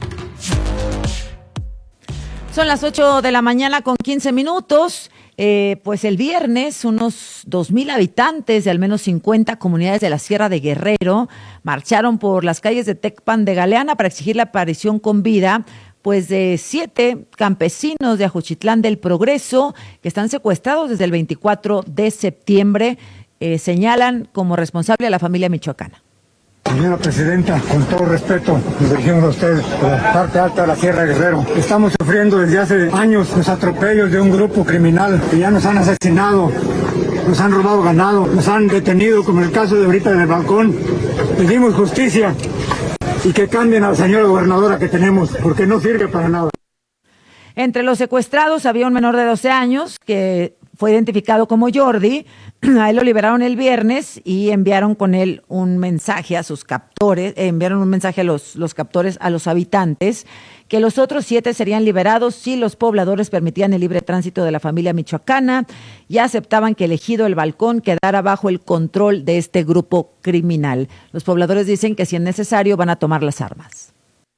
Son las 8 de la mañana con 15 minutos. Pues el viernes unos 2,000 habitantes de al menos 50 comunidades de la Sierra de Guerrero marcharon por las calles de Tecpan de Galeana para exigir la aparición con vida pues de 7 campesinos de Ajuchitlán del Progreso que están secuestrados desde el 24 de septiembre. Señalan como responsable a la familia michoacana. Señora Presidenta, con todo respeto, nos dirigimos a usted por la parte alta de la Sierra de Guerrero. Estamos sufriendo desde hace años los atropellos de un grupo criminal que ya nos han asesinado, nos han robado ganado, nos han detenido, como en el caso de ahorita del balcón. Pedimos justicia y que cambien a la señora gobernadora que tenemos, porque no sirve para nada. Entre los secuestrados había un menor de 12 años que fue identificado como Jordi. A él lo liberaron el viernes y enviaron con él un mensaje a sus captores, enviaron un mensaje a los captores, a los habitantes, que los otros 7 serían liberados si los pobladores permitían el libre tránsito de la familia michoacana y aceptaban que el ejido El Balcón quedara bajo el control de este grupo criminal. Los pobladores dicen que si es necesario van a tomar las armas.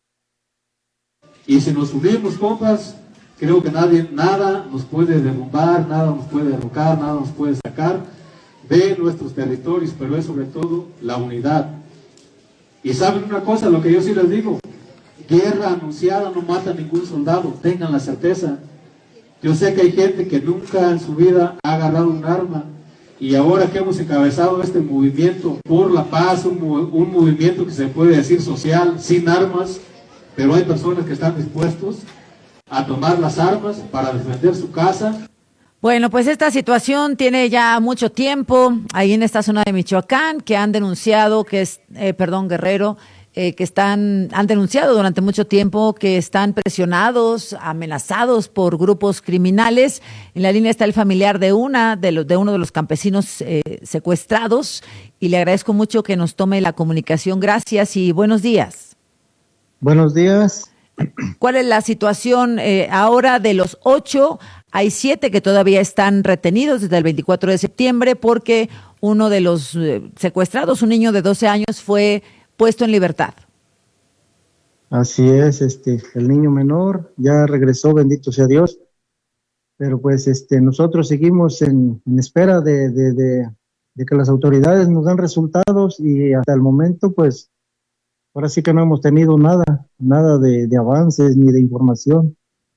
Y si nos unimos, compas, creo que nada nos puede derrumbar, nada nos puede derrocar, nada nos puede sacar de nuestros territorios, pero es sobre todo la unidad. Y saben una cosa, lo que yo sí les digo, guerra anunciada no mata a ningún soldado, tengan la certeza. Yo sé que hay gente que nunca en su vida ha agarrado un arma, y ahora que hemos encabezado este movimiento por la paz, un movimiento que se puede decir social, sin armas, pero hay personas que están dispuestos a tomar las armas para defender su casa. Bueno, pues esta situación tiene ya mucho tiempo ahí en esta zona de Michoacán, que han denunciado Guerrero, han denunciado durante mucho tiempo que están presionados, amenazados por grupos criminales. En la línea está el familiar de uno de los campesinos secuestrados y le agradezco mucho que nos tome la comunicación. Gracias y buenos días. Buenos días. ¿Cuál es la situación ahora de los 8? Hay 7 que todavía están retenidos desde el 24 de septiembre porque uno de los secuestrados, un niño de 12 años, fue puesto en libertad. Así es, el niño menor ya regresó, bendito sea Dios, pero pues nosotros seguimos en espera de que las autoridades nos den resultados y hasta el momento pues ahora sí que no hemos tenido nada de avances ni de información.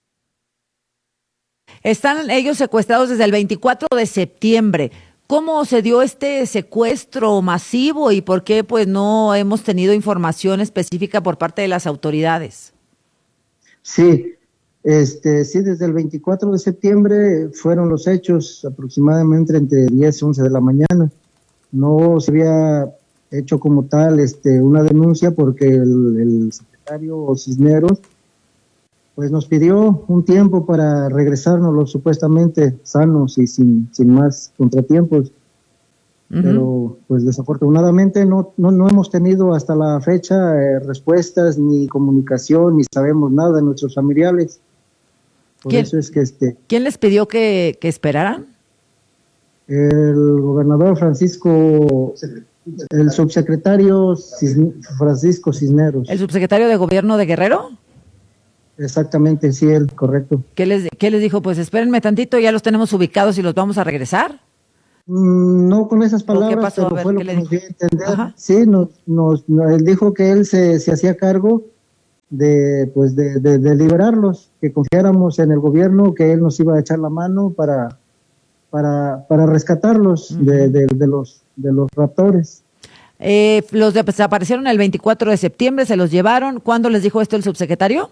Están ellos secuestrados desde el 24 de septiembre. ¿Cómo se dio este secuestro masivo y por qué pues no hemos tenido información específica por parte de las autoridades? Sí, Sí, desde el 24 de septiembre fueron los hechos, aproximadamente entre 10 y 11 de la mañana. No se había hecho como tal una denuncia porque el secretario Cisneros pues nos pidió un tiempo para regresarnos supuestamente sanos y sin más contratiempos. Pero pues desafortunadamente no hemos tenido hasta la fecha respuestas ni comunicación, ni sabemos nada de nuestros familiares. Por eso es que ¿Quién les pidió que esperaran? El gobernador Francisco, el subsecretario Francisco Cisneros. ¿El subsecretario de Gobierno de Guerrero? Exactamente, sí, él, correcto. ¿Qué les dijo? Pues espérenme tantito, ya los tenemos ubicados y los vamos a regresar. No con esas palabras, ¿Qué pasó? pero fue lo que nos dio a entender. Ajá. Sí, él dijo que él se hacía cargo de liberarlos, que confiáramos en el gobierno, que él nos iba a echar la mano para rescatarlos de los raptores. Los desaparecieron el 24 de septiembre, se los llevaron. ¿Cuándo les dijo esto el subsecretario?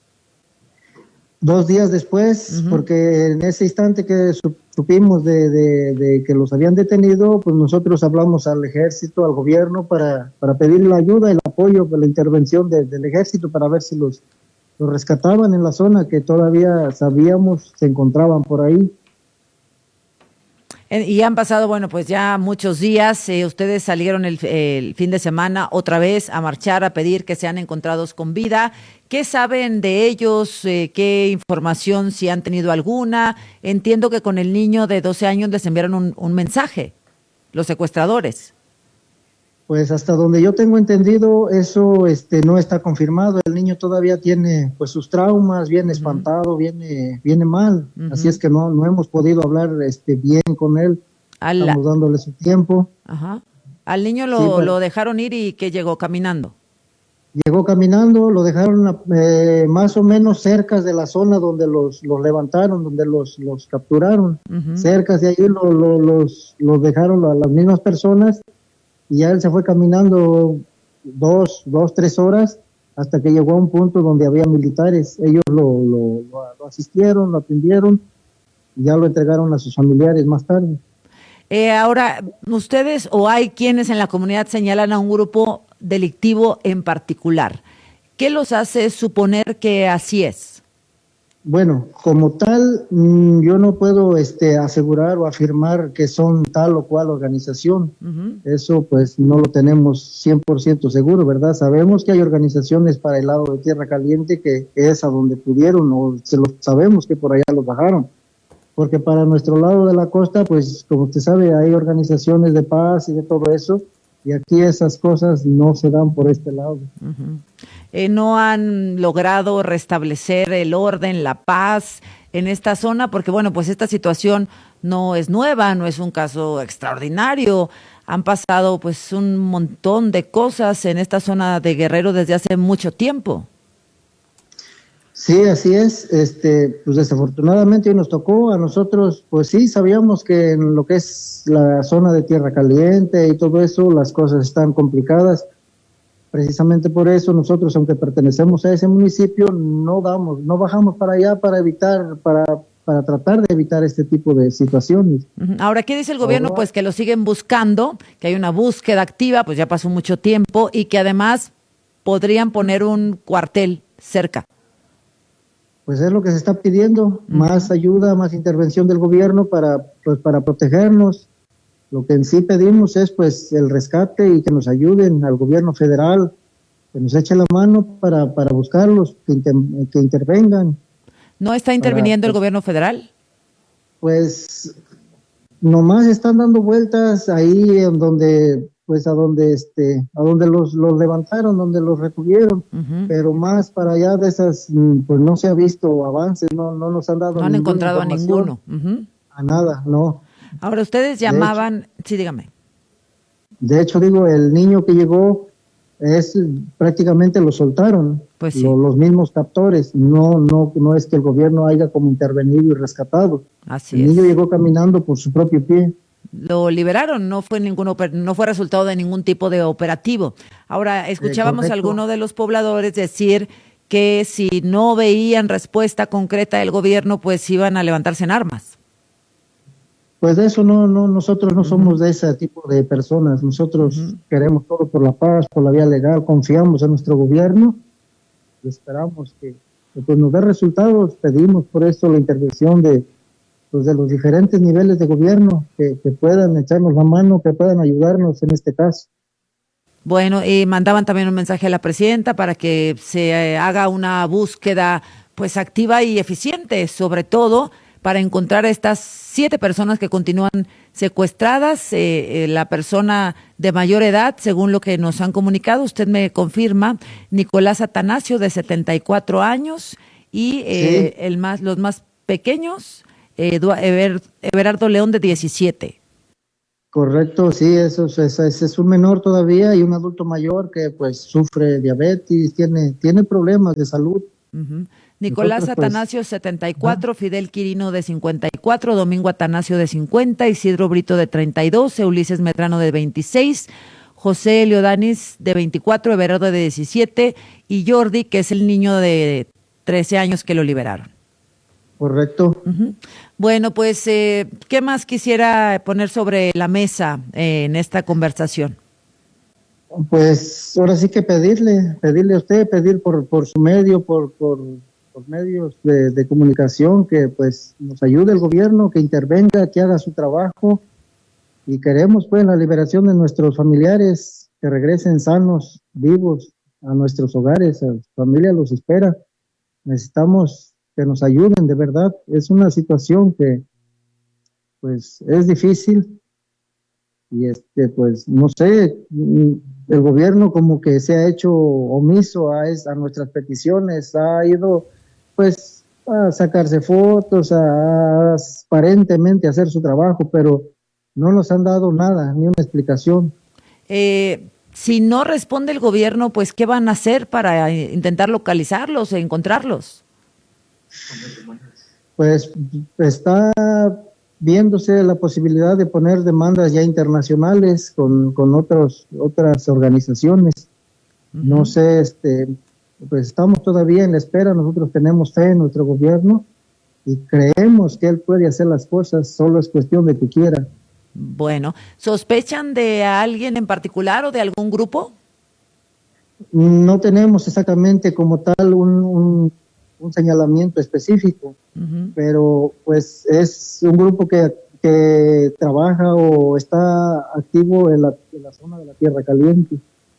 2 días después, porque en ese instante que supimos de que los habían detenido, pues nosotros hablamos al ejército, al gobierno, para pedir la ayuda, el apoyo, la intervención del ejército para ver si los rescataban en la zona que todavía sabíamos se encontraban por ahí. Y han pasado, bueno, pues ya muchos días. Ustedes salieron el fin de semana otra vez a marchar, a pedir que sean encontrados con vida. ¿Qué saben de ellos? ¿Qué información, si han tenido alguna? Entiendo que con el niño de 12 años les enviaron un mensaje, los secuestradores. Pues hasta donde yo tengo entendido, eso no está confirmado. El niño todavía tiene pues sus traumas, viene espantado, viene mal. Así es que no hemos podido hablar bien con él. Estamos dándole su tiempo. Ajá. Al niño lo dejaron ir y que llegó caminando. Llegó caminando, lo dejaron más o menos cerca de la zona donde los levantaron, donde los capturaron. Cerca de ahí los dejaron a las mismas personas. Y ya él se fue caminando 3 horas hasta que llegó a un punto donde había militares. Ellos lo asistieron, lo atendieron y ya lo entregaron a sus familiares más tarde. Ahora, ¿ustedes o hay quienes en la comunidad señalan a un grupo delictivo en particular? ¿Qué los hace suponer que así es? Bueno, como tal, yo no puedo asegurar o afirmar que son tal o cual organización. Eso pues no lo tenemos 100% seguro, ¿verdad? Sabemos que hay organizaciones para el lado de Tierra Caliente que es a donde pudieron, o sabemos que por allá los bajaron. Porque para nuestro lado de la costa, pues como usted sabe, hay organizaciones de paz y de todo eso, y aquí esas cosas no se dan por este lado. No han logrado restablecer el orden, la paz en esta zona, porque bueno, pues esta situación no es nueva, no es un caso extraordinario. Han pasado pues un montón de cosas en esta zona de Guerrero desde hace mucho tiempo. Sí, así es. Pues desafortunadamente nos tocó a nosotros, pues sí, sabíamos que en lo que es la zona de Tierra Caliente y todo eso, las cosas están complicadas. Precisamente por eso nosotros, aunque pertenecemos a ese municipio, no bajamos para allá para tratar de evitar este tipo de situaciones. Ahora, ¿qué dice el gobierno? Pues que lo siguen buscando, que hay una búsqueda activa, pues ya pasó mucho tiempo, y que además podrían poner un cuartel cerca. Pues es lo que se está pidiendo, más ayuda, más intervención del gobierno para protegernos. Lo que en sí pedimos es pues el rescate y que nos ayuden al gobierno federal, que nos eche la mano para buscarlos, que intervengan. ¿No está interviniendo el gobierno federal? Pues nomás están dando vueltas ahí en donde pues a donde los levantaron, donde los retuvieron, pero más para allá de esas pues no se ha visto avances, no nos han dado. No han encontrado a ninguno. A nada, no. Ahora ustedes llamaban, sí, dígame. De hecho, digo, el niño que llegó prácticamente lo soltaron, pues sí. Los mismos captores, no es que el gobierno haya como intervenido y rescatado. Así el niño llegó caminando por su propio pie. Lo liberaron, no fue resultado de ningún tipo de operativo. Ahora, escuchábamos a alguno de los pobladores decir que si no veían respuesta concreta del gobierno, pues iban a levantarse en armas. Pues de eso nosotros no somos de ese tipo de personas. Nosotros queremos todo por la paz, por la vía legal, confiamos en nuestro gobierno y esperamos que pues nos dé resultados. Pedimos por esto la intervención de los diferentes niveles de gobierno que puedan echarnos la mano, que puedan ayudarnos en este caso. Bueno, y mandaban también un mensaje a la presidenta para que se haga una búsqueda pues activa y eficiente, sobre todo para encontrar a estas 7 personas que continúan secuestradas. La persona de mayor edad, según lo que nos han comunicado, usted me confirma, Nicolás Atanasio, de 74 años, y Sí. los más pequeños, Everardo León, de 17. Correcto, sí, ese es un menor todavía y un adulto mayor que pues sufre diabetes, tiene problemas de salud. Nicolás Nosotros, pues, Atanasio, 74, Fidel Quirino, de 54, Domingo Atanasio, de 50, Isidro Brito, de 32, Ulises Medrano, de 26, José Leodanis, de 24, Everardo, de 17, y Jordi, que es el niño de 13 años que lo liberaron. Correcto. Bueno, pues, ¿qué más quisiera poner sobre la mesa en esta conversación? Pues ahora sí que pedirle a usted, pedir por su medio, por medios de comunicación, que pues nos ayude el gobierno, que intervenga, que haga su trabajo, y queremos pues la liberación de nuestros familiares, que regresen sanos, vivos a nuestros hogares. A su familia los espera. Necesitamos que nos ayuden, de verdad. Es una situación que pues es difícil y pues no sé, el gobierno como que se ha hecho omiso a nuestras peticiones, ha ido pues a sacarse fotos, a aparentemente hacer su trabajo, pero no nos han dado nada, ni una explicación. Si no responde el gobierno, pues ¿qué van a hacer para intentar localizarlos e encontrarlos? Pues está viéndose la posibilidad de poner demandas ya internacionales con otras organizaciones. No sé, pues estamos todavía en la espera. Nosotros tenemos fe en nuestro gobierno y creemos que él puede hacer las cosas, solo es cuestión de que quiera. Bueno, ¿sospechan de alguien en particular o de algún grupo? No tenemos exactamente como tal un señalamiento específico, pero pues es un grupo que trabaja o está activo en la zona de la Tierra Caliente.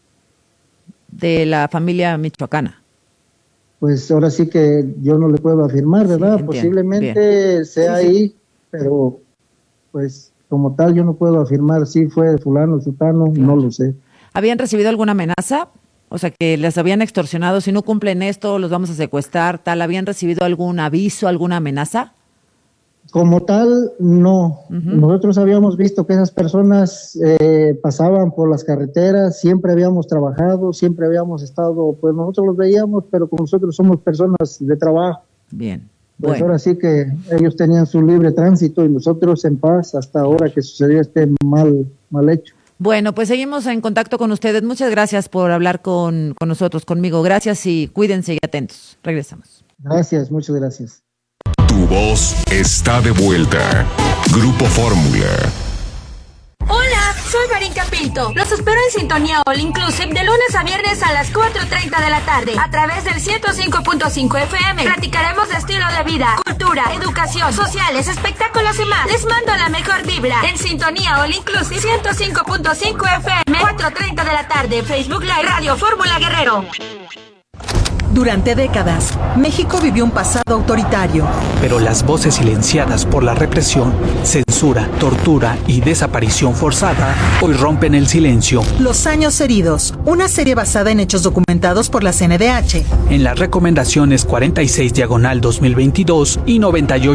De la familia michoacana. Pues ahora sí que yo no le puedo afirmar, ¿verdad? Entiendo. Posiblemente Bien. sea Sí. ahí, pero pues como tal yo no puedo afirmar si fue fulano, sutano, no lo sé. ¿Habían recibido alguna amenaza? O sea, que les habían extorsionado, si no cumplen esto, los vamos a secuestrar, tal. ¿Habían recibido algún aviso, alguna amenaza? Como tal, no. Nosotros habíamos visto que esas personas pasaban por las carreteras, siempre habíamos trabajado, siempre habíamos estado, pues nosotros los veíamos, pero como nosotros somos personas de trabajo. Bien. Pues Bueno. ahora sí que ellos tenían su libre tránsito y nosotros en paz hasta ahora que sucedió este mal hecho. Bueno, pues seguimos en contacto con ustedes. Muchas gracias por hablar con nosotros, conmigo. Gracias y cuídense y atentos. Regresamos. Gracias, muchas gracias. Tu voz está de vuelta. Grupo Fórmula. Hola, soy Marinka Pinto. Los espero en Sintonía All Inclusive de lunes a viernes a las 4:30 de la tarde a través del 105.5 FM. Platicaremos de estilo de vida, cultura, educación, sociales, espectáculos y más. Les mando la mejor vibra en Sintonía All Inclusive 105.5 FM, 4:30 de la tarde. Facebook Live, Radio Fórmula Guerrero. Durante décadas, México vivió un pasado autoritario. Pero las voces silenciadas por la represión, censura, tortura y desaparición forzada hoy rompen el silencio. Los años heridos, una serie basada en hechos documentados por la CNDH. En las recomendaciones 46/2022 y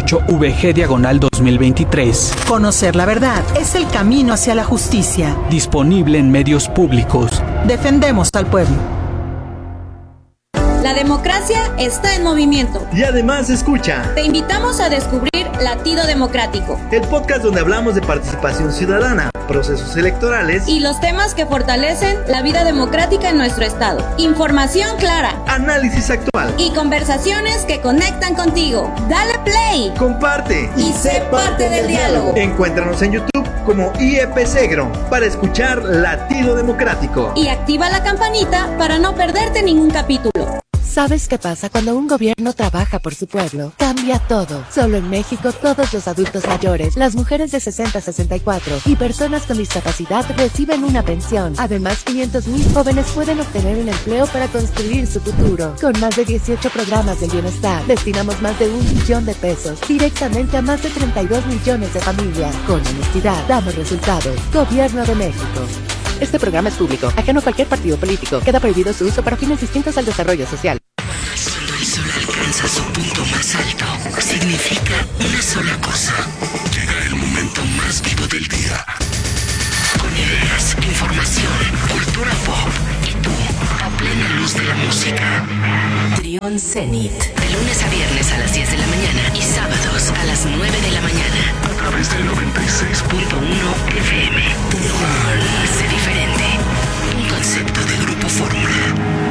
98/VG/2023. Conocer la verdad es el camino hacia la justicia. Disponible en medios públicos. Defendemos al pueblo. La La democracia está en movimiento. Y además escucha. Te invitamos a descubrir Latido Democrático, el podcast donde hablamos de participación ciudadana, procesos electorales y los temas que fortalecen la vida democrática en nuestro estado. Información clara, análisis actual y conversaciones que conectan contigo. Dale play, comparte y sé parte del diálogo. Encuéntranos en YouTube como IEP Segro para escuchar Latido Democrático. Y activa la campanita para no perderte ningún capítulo. ¿Sabes qué pasa cuando un gobierno trabaja por su pueblo? Cambia todo. Solo en México, todos los adultos mayores, las mujeres de 60 a 64 y personas con discapacidad reciben una pensión. Además, 500,000 jóvenes pueden obtener un empleo para construir su futuro. Con más de 18 programas de bienestar, destinamos más de 1 billón de pesos directamente a más de 32 millones de familias. Con honestidad, damos resultados. Gobierno de México. Este programa es público, ajeno a cualquier partido político. Queda prohibido su uso para fines distintos al desarrollo social. Cuando el sol alcanza su punto más alto, significa una sola cosa. Llega el momento más vivo del día. Con ideas, información, cultura pop y tú, a plena luz de la música. Trión Zenit. De lunes a viernes a las 10 de la mañana y sábados a las 9 de la mañana. A través del 96.1 FM. Trión. Sé diferente. Un concepto de Grupo Fórmula.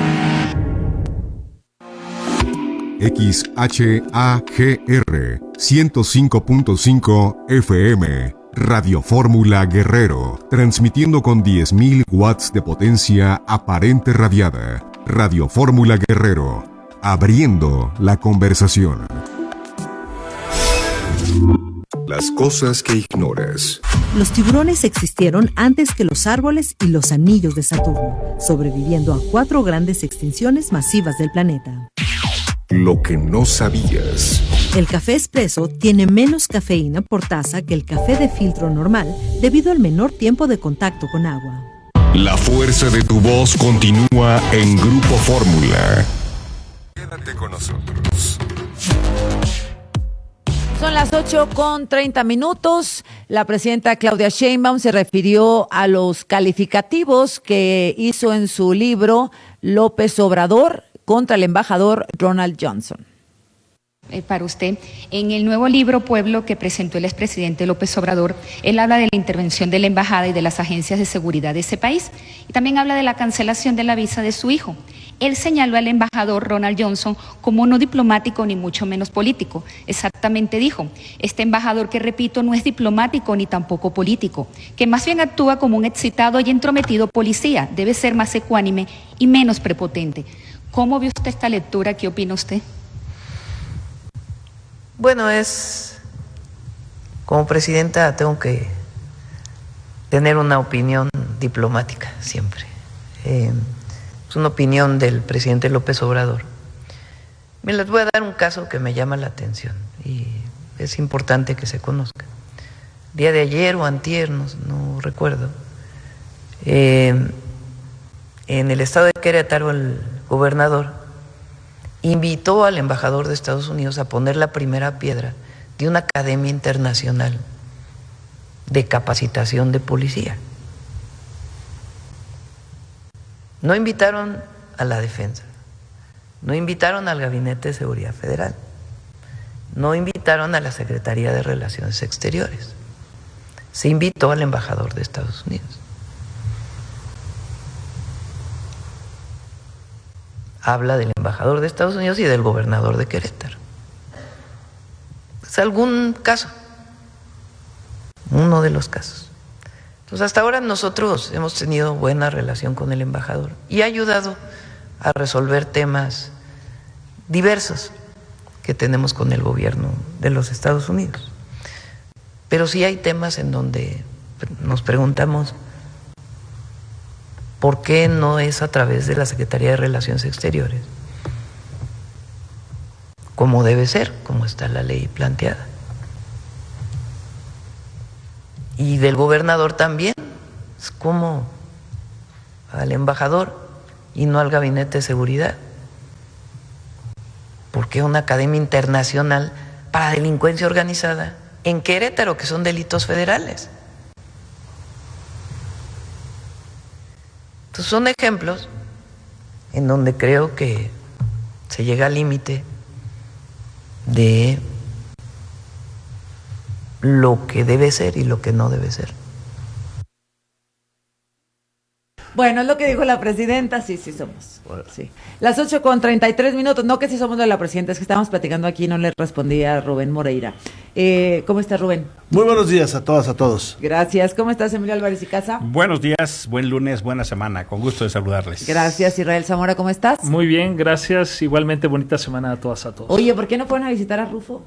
XHAGR 105.5 FM Radio Fórmula Guerrero, transmitiendo con 10.000 watts de potencia aparente radiada. Radio Fórmula Guerrero, abriendo la conversación. Las cosas que ignoras. Los tiburones existieron antes que los árboles y los anillos de Saturno, sobreviviendo a 4 grandes extinciones masivas del planeta. Lo que no sabías. El café expreso tiene menos cafeína por taza que el café de filtro normal debido al menor tiempo de contacto con agua. La fuerza de tu voz continúa en Grupo Fórmula. Quédate con nosotros. Son las 8:30. La presidenta Claudia Sheinbaum se refirió a los calificativos que hizo en su libro López Obrador contra el embajador Ronald Johnson. Para usted, en el nuevo libro Pueblo que presentó el expresidente López Obrador, él habla de la intervención de la embajada y de las agencias de seguridad de ese país y también habla de la cancelación de la visa de su hijo. Él señaló al embajador Ronald Johnson como no diplomático ni mucho menos político. Exactamente dijo, este embajador que repito no es diplomático ni tampoco político, que más bien actúa como un excitado y entrometido policía, debe ser más ecuánime y menos prepotente. ¿Cómo vio usted esta lectura? ¿Qué opina usted? Bueno, como presidenta tengo que tener una opinión diplomática siempre. Es una opinión del presidente López Obrador. Me les voy a dar un caso que me llama la atención y es importante que se conozca. Día de ayer o antier, no recuerdo, en el estado de Querétaro el gobernador invitó al embajador de Estados Unidos a poner la primera piedra de una academia internacional de capacitación de policía. No invitaron a la defensa, no invitaron al Gabinete de Seguridad Federal, no invitaron a la Secretaría de Relaciones Exteriores, se invitó al embajador de Estados Unidos. Habla del embajador de Estados Unidos y del gobernador de Querétaro. Es algún caso, uno de los casos. Entonces, hasta ahora nosotros hemos tenido buena relación con el embajador y ha ayudado a resolver temas diversos que tenemos con el gobierno de los Estados Unidos. Pero sí hay temas en donde nos preguntamos ¿por qué no es a través de la Secretaría de Relaciones Exteriores? Como debe ser, como está la ley planteada. Y del gobernador también, como al embajador y no al Gabinete de Seguridad. ¿Por qué una academia internacional para delincuencia organizada en Querétaro, que son delitos federales? Entonces son ejemplos en donde creo que se llega al límite de lo que debe ser y lo que no debe ser. Bueno, es lo que dijo la presidenta, sí somos. Sí. Las 8:33, no que sí somos de la presidenta, es que estábamos platicando aquí y no le respondía a Rubén Moreira. ¿Cómo estás, Rubén? Muy buenos días a todas, a todos. Gracias. ¿Cómo estás, Emilio Álvarez y Casa? Buenos días, buen lunes, buena semana, con gusto de saludarles. Gracias, Israel Zamora, ¿cómo estás? Muy bien, gracias, igualmente bonita semana a todas, a todos. Oye, ¿por qué no fueron a visitar a Rufo?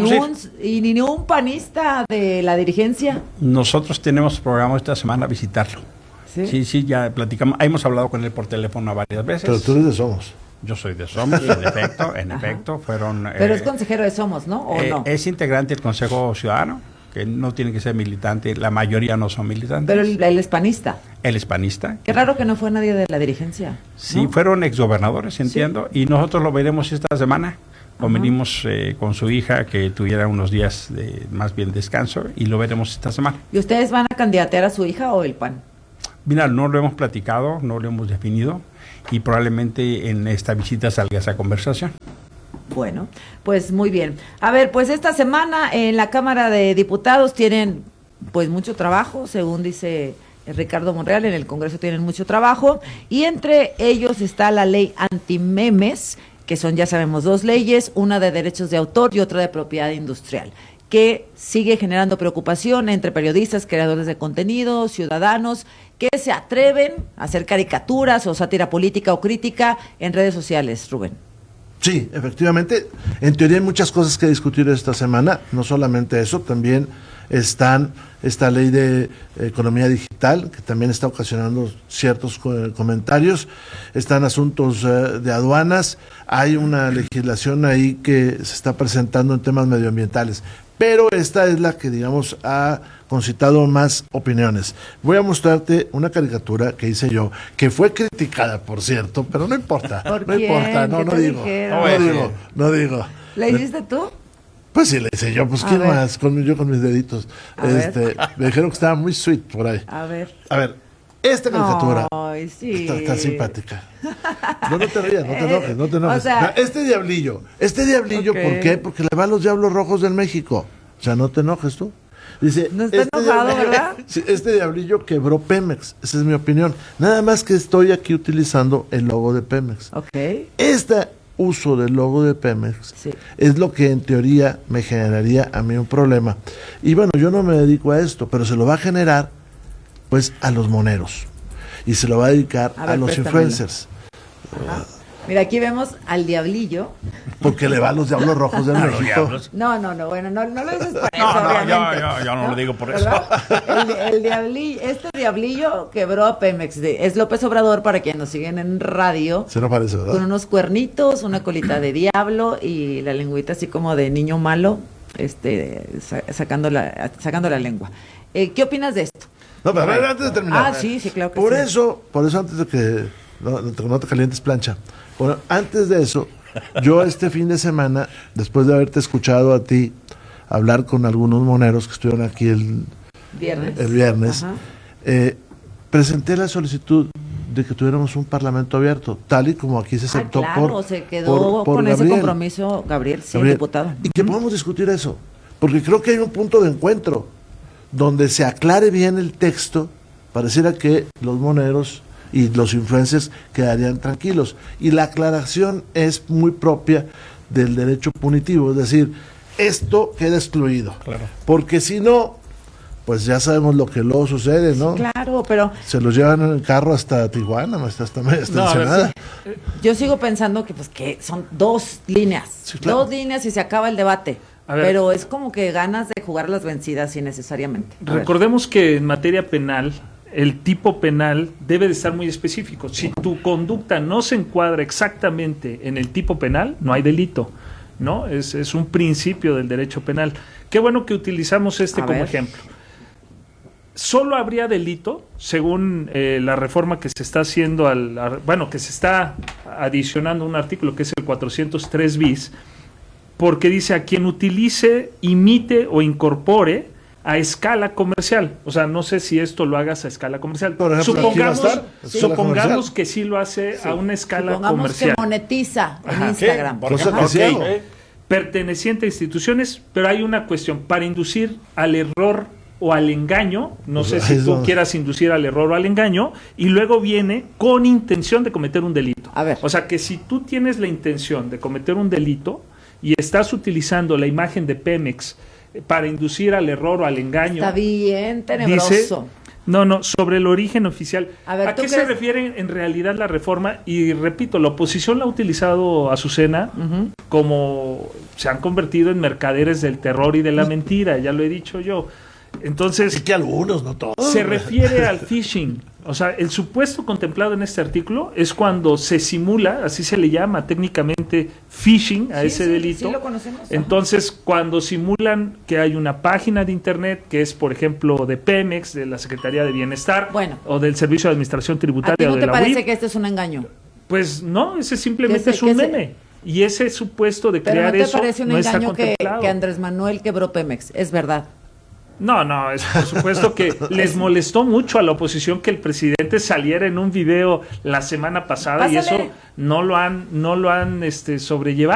Ni un panista de la dirigencia. Nosotros tenemos programado esta semana visitarlo. Sí, ya platicamos, hemos hablado con él por teléfono varias veces. Pero tú eres de Somos. Yo soy de Somos, en efecto, fueron... Pero es consejero de Somos, ¿no? ¿O no? Es integrante del Consejo Ciudadano, que no tiene que ser militante, la mayoría no son militantes. Pero él es panista. Él es panista. Qué raro que no fue nadie de la dirigencia. Sí, ¿no? Fueron exgobernadores, entiendo, y nosotros lo veremos esta semana. Lo venimos con su hija, que tuviera unos días de más bien descanso, y lo veremos esta semana. ¿Y ustedes van a candidatear a su hija o el PAN? Mira, no lo hemos platicado, no lo hemos definido, y probablemente en esta visita salga esa conversación. Bueno, pues muy bien. A ver, pues esta semana en la Cámara de Diputados tienen pues mucho trabajo, según dice Ricardo Monreal, en el Congreso tienen mucho trabajo, y entre ellos está la ley antimemes, que son, ya sabemos, 2 leyes, una de derechos de autor y otra de propiedad industrial, que sigue generando preocupación entre periodistas, creadores de contenido, ciudadanos, que se atreven a hacer caricaturas o sátira política o crítica en redes sociales, Rubén. Sí, efectivamente, en teoría hay muchas cosas que discutir esta semana, no solamente eso, también están esta ley de economía digital, que también está ocasionando ciertos comentarios, están asuntos de aduanas, hay una legislación ahí que se está presentando en temas medioambientales, pero esta es la que, digamos, ha concitado más opiniones. Voy a mostrarte una caricatura que hice yo, que fue criticada, por cierto, pero no importa, no importa, no digo. ¿La hiciste tú? Pues sí, le hice yo, pues ¿quién más? Yo con mis deditos. Me dijeron que estaba muy sweet por ahí. A ver, esta caricatura sí. está simpática. No te rías, no te enojes. O sea, este diablillo, okay. ¿Por qué? Porque le va a los Diablos Rojos del México. O sea, no te enojes tú. Dice, no está enojado, ¿verdad? Este diablillo quebró Pemex, esa es mi opinión. Nada más que estoy aquí utilizando el logo de Pemex. Este uso del logo de Pemex es lo que en teoría me generaría a mí un problema. Y bueno, yo no me dedico a esto, pero se lo va a generar pues a los moneros y se lo va a dedicar a los influencers. Mira, aquí vemos al diablillo. Porque le va a los Diablos Rojos de México. No, bueno, no lo dices por eso. Yo no lo digo por eso. Este diablillo quebró a Pemex. Es López Obrador, para quienes nos siguen en radio. Se no parece, ¿verdad? Con unos cuernitos, una colita de diablo y la lengüita así como de niño malo, sacando la lengua. ¿Qué opinas de esto? No, pero antes de terminar. Sí, claro que por eso antes de que no te calientes plancha. Bueno, antes de eso, yo este fin de semana, después de haberte escuchado a ti hablar con algunos moneros que estuvieron aquí el viernes, presenté la solicitud de que tuviéramos un parlamento abierto, tal y como aquí se aceptó se quedó con Gabriel, ese compromiso Gabriel, diputado. Y que podamos discutir eso, porque creo que hay un punto de encuentro donde se aclare bien el texto, pareciera que los moneros y los influencers quedarían tranquilos. Y la aclaración es muy propia del derecho punitivo, es decir, esto queda excluido. Claro. Porque si no, pues ya sabemos lo que luego sucede, ¿no? Sí, claro, pero... Se los llevan en el carro hasta Tijuana, hasta Ensenada. Yo sigo pensando que son 2 líneas. Sí, claro. 2 líneas y se acaba el debate. Pero es como que ganas de jugar las vencidas innecesariamente. Recordemos que en materia penal, el tipo penal debe de estar muy específico. Si tu conducta no se encuadra exactamente en el tipo penal, no hay delito, ¿no? Es un principio del derecho penal. Qué bueno que utilizamos como ejemplo. Solo habría delito, según la reforma que se está haciendo, que se está adicionando un artículo que es el 403 bis, porque dice: a quien utilice, imite o incorpore a escala comercial. O sea, no sé si esto lo hagas a escala comercial. Por ejemplo, supongamos que sí lo hace a una escala comercial. Que monetiza en Ajá. Instagram. Por ejemplo, perteneciente a instituciones, pero hay una cuestión, para inducir al error o al engaño, no sé si tú quieras inducir al error o al engaño, y luego viene con intención de cometer un delito. A ver. O sea, que si tú tienes la intención de cometer un delito y estás utilizando la imagen de Pemex para inducir al error o al engaño. Está bien tenebroso. Dice, no, sobre el origen oficial. A ver, ¿A qué se refiere en realidad la reforma? Y repito, la oposición la ha utilizado Azucena como se han convertido en mercaderes del terror y de la mentira, ya lo he dicho yo. Entonces, sí, que algunos, no todos. Se refiere al phishing. O sea, el supuesto contemplado en este artículo es cuando se simula, así se le llama técnicamente phishing a ese delito. Sí lo conocemos. Entonces, cuando simulan que hay una página de internet que es, por ejemplo, de Pemex, de la Secretaría de Bienestar, o del Servicio de Administración Tributaria. ¿A ti no o de te la parece UIF, que este es un engaño? Pues no, ese simplemente es un meme. Y ese supuesto de Pero crear ¿no te eso parece un no está engaño que contemplado. Andrés Manuel quebró Pemex? Es verdad. No, es por supuesto que les molestó mucho a la oposición que el presidente saliera en un video la semana pasada. Pásale. Y eso no lo han sobrellevado.